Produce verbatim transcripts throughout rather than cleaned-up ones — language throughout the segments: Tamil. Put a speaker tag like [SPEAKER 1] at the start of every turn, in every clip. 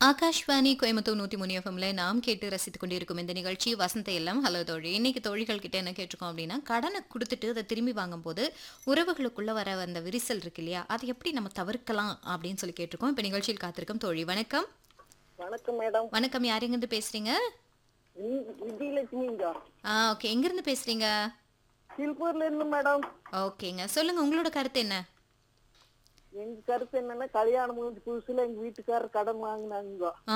[SPEAKER 1] ஆகாஷ்வாணி கோயம்புத்தூர் நூத்தி மூணு எஃப்எம்ல நாம் கேட்டு ரசித்துக் கொண்டிருக்கும் இந்த நிகழ்ச்சி வசந்த இல்லம். ஹலோ தோழி. இன்னைக்கு தோழிகள் கிட்ட என்ன கேட்டிருக்கோம் அப்படின்னா, கடனை குடுத்துட்டு அத திரும்பி வாங்கும்போது, உறவுகளுக்குள்ள வர அந்த விரிசல் இருக்கு இல்லையா? அத எப்படி நம்ம தவிர்க்கலாம் அப்படின்னு சொல்லி கேட்டிருக்கோம். இப்ப நிகழ்ச்சியில் காத்திருக்கும் தோழி. வணக்கம்.
[SPEAKER 2] வணக்கம் மேடம்.
[SPEAKER 1] வணக்கம். யார் எங்கிருந்து பேசுறீங்க?
[SPEAKER 2] வி- விஜயலட்சுமிங்க.
[SPEAKER 1] Ah okay. எங்கிருந்து பேசுறீங்க?
[SPEAKER 2] திருப்பூர்ல இருந்து மேடம்.
[SPEAKER 1] ஓகேங்க. சொல்லுங்க உங்களோட கருத்து என்ன?
[SPEAKER 2] எங்க கருத்து என்னன்னா, கல்யாணம் முடிஞ்ச புதுசுல எங்க வீட்டுக்காரர் கடன் வாங்கினாங்க.
[SPEAKER 1] ஆ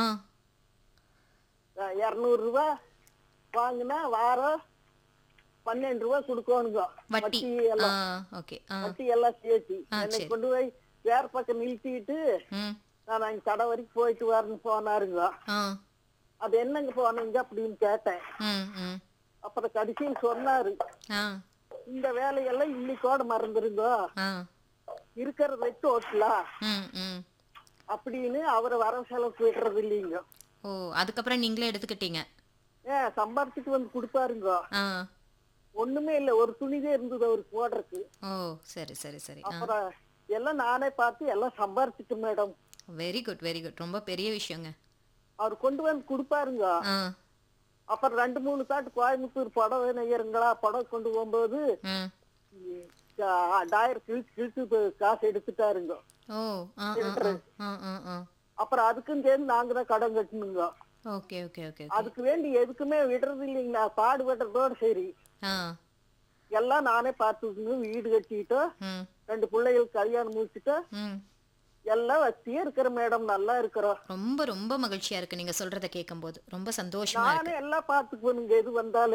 [SPEAKER 2] இருநூறு ரூபாய் வாங்கினா வாரம் பன்னெண்டு ரூபாய் கொடுக்கணுங்க.
[SPEAKER 1] வட்டி.
[SPEAKER 2] வட்டி
[SPEAKER 1] ஆ
[SPEAKER 2] எல்லாம்
[SPEAKER 1] ஓகே. ஆ
[SPEAKER 2] வட்டி எல்லாம் சேர்த்து
[SPEAKER 1] ஆ,
[SPEAKER 2] என்னை
[SPEAKER 1] சரி.
[SPEAKER 2] கொண்டு போய் வேற பக்கம் நிறுத்திட்டு
[SPEAKER 1] ம்
[SPEAKER 2] நான் அங்க கடை வரைக்கும் போயிட்டு வரேன்னு போனாருங்க.
[SPEAKER 1] ஆ
[SPEAKER 2] அது என்னங்க போனீங்க அப்படின்னு கேட்டேன்.
[SPEAKER 1] ம் ம்
[SPEAKER 2] அப்புறம் கடைசியில் சொன்னாரு,
[SPEAKER 1] ஆ
[SPEAKER 2] இந்த வேலையெல்லாம் இன்னைக்கோட மறந்துருங்க,
[SPEAKER 1] ஆ
[SPEAKER 2] இருக்கிறத வச்சு ஓட்டலாம்
[SPEAKER 1] ம் ம்
[SPEAKER 2] அப்படின்னு அவரை வர செலவுக்கு விடுறது இல்லைங்க.
[SPEAKER 1] ஓ அதுக்கப்புறம் நீங்களே எடுத்துக்கிட்டீங்க.
[SPEAKER 2] ஏன் சம்பாரிச்சுட்டு வந்து கொடுப்பாருங்க.
[SPEAKER 1] ஆ
[SPEAKER 2] ஒண்ணுமே இல்ல, ஒரு துணிதே இருந்தது அவருக்கு போடுறதுக்கு.
[SPEAKER 1] ஓ சரி சரி சரி. ஆ
[SPEAKER 2] அப்புறம் எல்லாம் நானே பார்த்து எல்லாம் சம்பாரிச்சுட்டு madam.
[SPEAKER 1] Very good very good. ரொம்ப பெரிய விஷயங்க.
[SPEAKER 2] அவர் கொண்டு வந்து கொடுப்பாருங்க.
[SPEAKER 1] ஆ
[SPEAKER 2] அப்புறம் ரெண்டு மூணு காட்டு கோயம்புத்தூர் புடவை நெய்யறங்களா, புடவை கொண்டு போகும்போது
[SPEAKER 1] ம்
[SPEAKER 2] டாயர் கிழிச்சு கிழிச்சு காசு எடுத்துட்டாருங்க.
[SPEAKER 1] ஓ ஆ ஆ ஆ ஆ ஆ ஆ
[SPEAKER 2] அப்புறம் அதுக்கும் சேர்ந்து நாங்க தான் கடன் கட்டணுங்க.
[SPEAKER 1] Okay okay okay okay.
[SPEAKER 2] அதுக்கு வேண்டி எதுக்குமே விடுறது இல்லைங்களா, பாடுபடுறதோட சரி.
[SPEAKER 1] ஆ
[SPEAKER 2] எல்லாம் நானே பார்த்துக்கணும், வீடு கட்டிட்டோம்,
[SPEAKER 1] ம்
[SPEAKER 2] ரெண்டு பிள்ளைகளுக்கு கல்யாணம் முடிச்சுட்டோம்,
[SPEAKER 1] ம்
[SPEAKER 2] எல்லாம் வசதியா இருக்கிற மேடம், நல்லா இருக்கிறோம்.
[SPEAKER 1] ரொம்ப ரொம்ப மகிழ்ச்சியா இருக்கு நீங்க சொல்றத கேட்கும்போது. ரொம்ப சந்தோஷமா
[SPEAKER 2] நானே
[SPEAKER 1] இருக்கு.
[SPEAKER 2] எல்லாம் பாத்துக்குவேனுங்க எது வந்தாலும்.